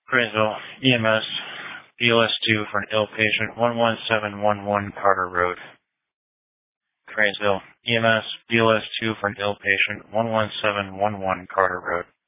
Cranesville, EMS, BLS 2 for an ill patient, 11711 Carter Road. Cranesville, EMS, BLS 2 for an ill patient, 11711 Carter Road.